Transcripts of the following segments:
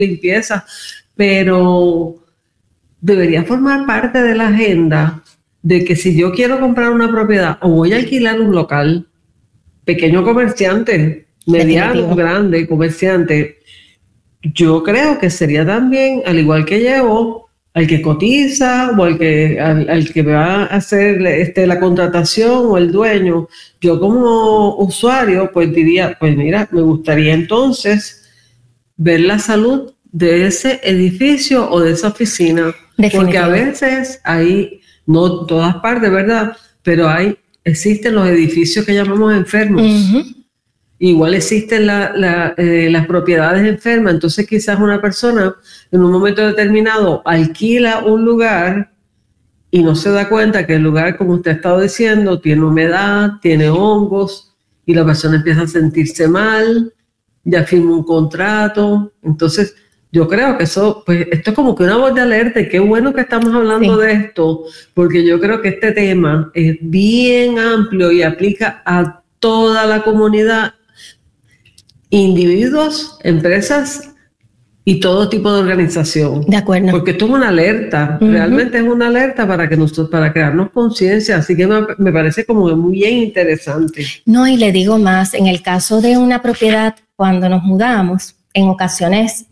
limpieza, pero debería formar parte de la agenda de que si yo quiero comprar una propiedad o voy a alquilar un local, pequeño comerciante, mediano, grande comerciante, yo creo que sería también, al igual que llevo, al que cotiza o al que va a hacer la contratación o el dueño, yo como usuario pues diría, pues mira, me gustaría entonces ver la salud de ese edificio o de esa oficina, porque a veces hay, no en todas partes, ¿verdad? Pero existen los edificios que llamamos enfermos. Igual existen las propiedades enfermas, entonces quizás una persona en un momento determinado alquila un lugar y no se da cuenta que el lugar, como usted ha estado diciendo, tiene humedad, tiene hongos y la persona empieza a sentirse mal, ya firma un contrato. Entonces yo creo que eso, pues esto es como que una voz de alerta y qué bueno que estamos hablando de esto, porque yo creo que este tema es bien amplio y aplica a toda la comunidad, individuos, empresas y todo tipo de organización. De acuerdo. Porque esto es una alerta, realmente es una alerta para crearnos conciencia, así que me parece como muy bien interesante. No, y le digo más, en el caso de una propiedad, cuando nos mudamos, en ocasiones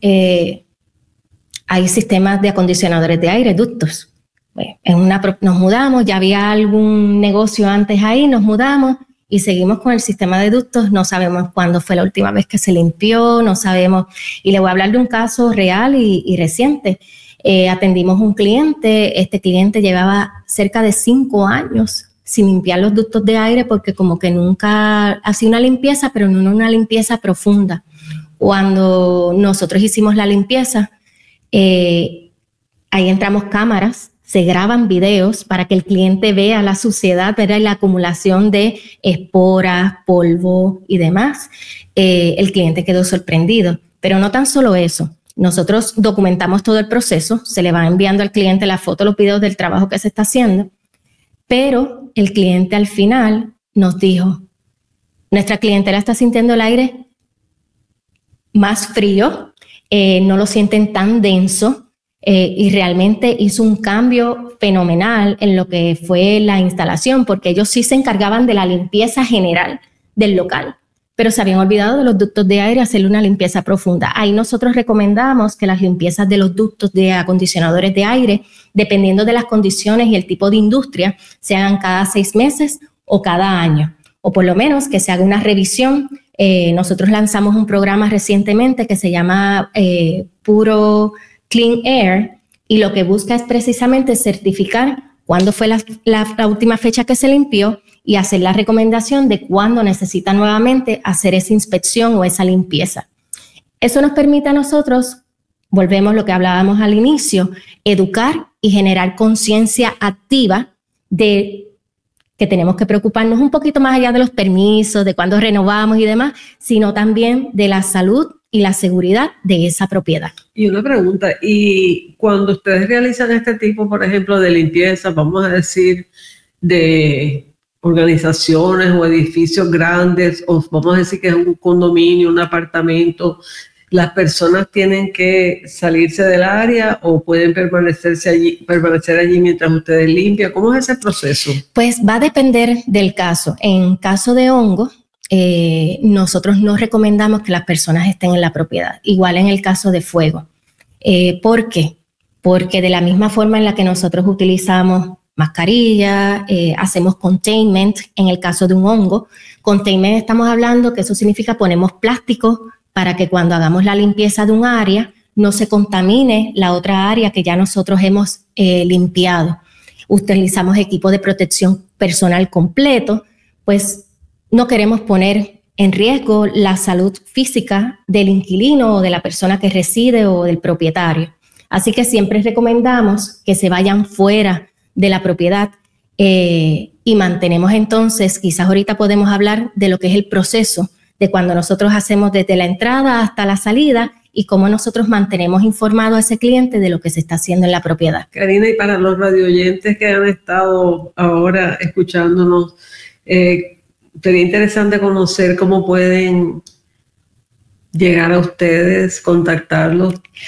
hay sistemas de acondicionadores de aire, ductos. Bueno, nos mudamos, ya había algún negocio antes ahí, nos mudamos, y seguimos con el sistema de ductos, no sabemos cuándo fue la última vez que se limpió, no sabemos, y le voy a hablar de un caso real y reciente. Atendimos un cliente, este cliente llevaba cerca de 5 años sin limpiar los ductos de aire porque como que nunca hacía una limpieza, pero no una limpieza profunda. Cuando nosotros hicimos la limpieza, ahí entramos cámaras, se graban videos para que el cliente vea la suciedad, ¿verdad? Y la acumulación de esporas, polvo y demás. El cliente quedó sorprendido. Pero no tan solo eso. Nosotros documentamos todo el proceso, se le va enviando al cliente la foto, los videos del trabajo que se está haciendo, pero el cliente al final nos dijo, nuestra clientela está sintiendo el aire más frío, no lo sienten tan denso, y realmente hizo un cambio fenomenal en lo que fue la instalación, porque ellos sí se encargaban de la limpieza general del local, pero se habían olvidado de los ductos de aire, hacerle una limpieza profunda. Ahí nosotros recomendamos que las limpiezas de los ductos de acondicionadores de aire, dependiendo de las condiciones y el tipo de industria, se hagan cada 6 meses o cada año, o por lo menos que se haga una revisión. Nosotros lanzamos un programa recientemente que se llama Puro Clean Air, y lo que busca es precisamente certificar cuándo fue la última fecha que se limpió y hacer la recomendación de cuándo necesita nuevamente hacer esa inspección o esa limpieza. Eso nos permite a nosotros, volvemos a lo que hablábamos al inicio, educar y generar conciencia activa de que tenemos que preocuparnos un poquito más allá de los permisos, de cuándo renovamos y demás, sino también de la salud y la seguridad de esa propiedad. Y una pregunta, y cuando ustedes realizan este tipo, por ejemplo, de limpieza, vamos a decir, de organizaciones o edificios grandes, o vamos a decir que es un condominio, un apartamento, ¿las personas tienen que salirse del área o pueden permanecer allí mientras ustedes limpian? ¿Cómo es ese proceso? Pues va a depender del caso. En caso de hongo, nosotros no recomendamos que las personas estén en la propiedad. Igual en el caso de fuego. ¿Por qué? Porque de la misma forma en la que nosotros utilizamos mascarilla, hacemos containment en el caso de un hongo. Containment estamos hablando que eso significa ponemos plástico para que cuando hagamos la limpieza de un área no se contamine la otra área que ya nosotros hemos limpiado. Utilizamos equipo de protección personal completo, pues no queremos poner en riesgo la salud física del inquilino o de la persona que reside o del propietario. Así que siempre recomendamos que se vayan fuera de la propiedad y mantenemos entonces, quizás ahorita podemos hablar de lo que es el proceso de cuando nosotros hacemos desde la entrada hasta la salida y cómo nosotros mantenemos informado a ese cliente de lo que se está haciendo en la propiedad. Karina, y para los radioyentes que han estado ahora escuchándonos, sería interesante conocer cómo pueden llegar a ustedes, contactarlos?